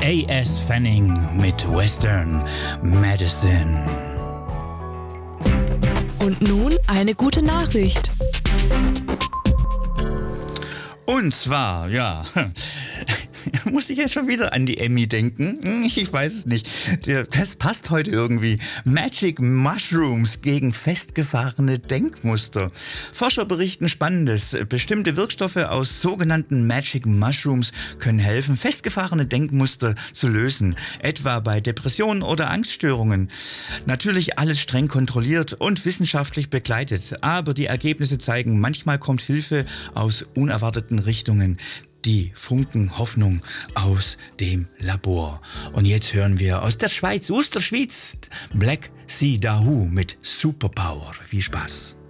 A.S. Fanning mit Western Medicine. Und nun eine gute Nachricht. Und zwar, ja, muss ich jetzt schon wieder an die Emmy denken? Ich weiß es nicht. Das passt heute irgendwie. Magic Mushrooms gegen festgefahrene Denkmuster. Forscher berichten Spannendes. Bestimmte Wirkstoffe aus sogenannten Magic Mushrooms können helfen, festgefahrene Denkmuster zu lösen. Etwa bei Depressionen oder Angststörungen. Natürlich alles streng kontrolliert und wissenschaftlich begleitet. Aber die Ergebnisse zeigen, manchmal kommt Hilfe aus unerwarteten Richtungen. Die Funken Hoffnung aus dem Labor. Und jetzt hören wir aus der Schweiz, Black Sea Dahoo mit Superpower. Viel Spaß.